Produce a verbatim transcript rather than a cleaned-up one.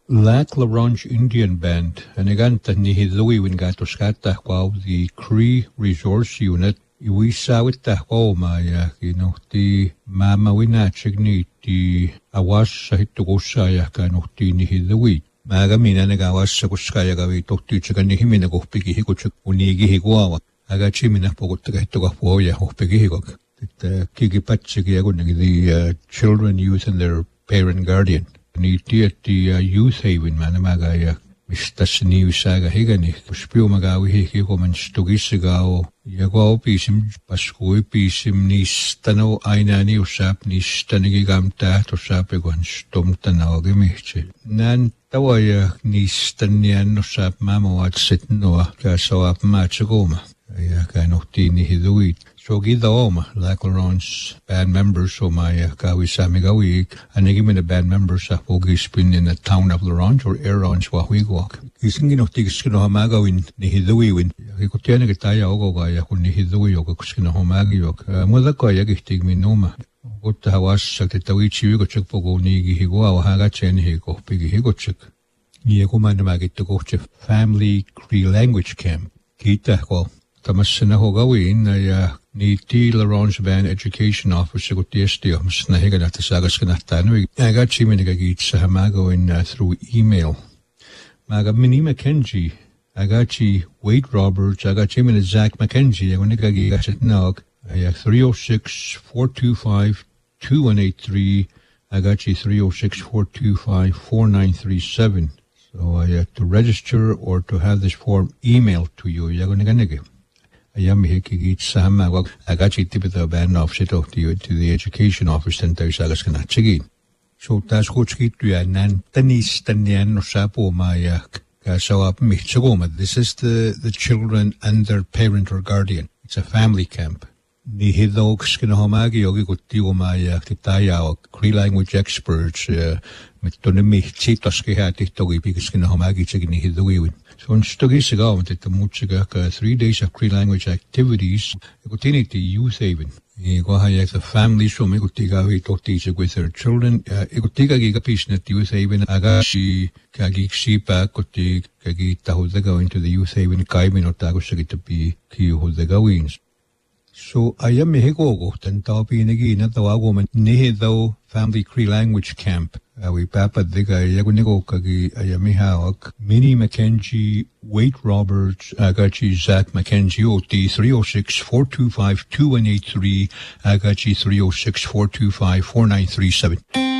Lac La Ronge Indian Band, and again, ni Louis when got to scatter while the Cree Resource Unit, we saw it the home, you know, the Mama Winachigni, the Awas hit to go Saya, kind of the Louis. Magamina Nagawas, Sakuskaya, talk to Chagani Himina, Piki Hikuchuk, Unigi Higuava. I got Chimina Pogot to get to a Poya, Piki Higok. The Kiki Patchigi, the uh, children, youth, and their parent guardian. Niti at the uh, youth haven, Manamaga, Mister Snew Saga Higani, Spumagawi, Hikoman Stugisigao, Yago Pisim, Pascui Pisim, Nistano, Ainani, or Sap, Nistanigam Tat, or Sapegon, Stumtano, Gimichi. Nan Tawaya, Nistanian, or Sap Mamo at Sitnoa, Caso up Machagoma. I cannot tini hiduit. So gida oma, like Laurence band members, so my Gawi Samigawi, and I give me the band members of Ogi spin in the town of Laurence or Airons Wahwigwak. He's thinking of Tiskino Hamago in Nihiduin. He could tell a Taya Ogoga, who Nihidui or Kuskino Homagiok. Motherkoya gifting me noma. What the Hawas at the Tawichi Yugochuk Pogo Nigi Higua, Hagachen Higo, Piggy Higochuk. Yakumanamagi to go to family Cree language camp. Kita go. Tamasina Hogawin, I Niti La Ronge Band Education Officer with the S D O, Snahigan at the Sagaskanatanu. I got Chiminagagit Sahamago in through email. Maga Mini Mackenzie, I got chi Wade Roberts, I got Chimin Zach Mackenzie, I want to get it nog. I have three oh six, four two five, two one eight three, I got chi three oh six, four two five, four nine three seven. So I have to register or to have this form emailed to you. You're going to get I am Hiki Sam. I got you tip of the band officer to you to the education office and there's Alas Kanachigi. So that's what's hit to a nan Tanis Tanian or Sapo Maya Kasawap Michagoma. This is the, the children and their parent or guardian. It's a family camp. Ni hidog skinahomagi yogi kutio Maya Titaya Cree language experts Mitonimi Chitoski hat it togi because skinahomagi chigini hiduin. So in Stogis ago, at the Mutsiga, three days of Cree language activities, you could take the youth haven. You go high as a family, so you could take away to teach with their children. You could take a gigapiece at youth haven. Agashi, Kagi Sipa, could take Kagi Tahodago into the youth haven, Kaimin or Tagosaki to be Kihodagawins. So I am Mexico, and Tapi Nagi, not the woman, Nehido Family Cree Language Camp. We papa diga Yagunigo Kagi Ayamihawak, Minnie Mackenzie, Wade Roberts, Agachi Zach Mackenzie, O T three oh six, four two five, two one eight three, Agachi three oh six, four two five, four nine three seven.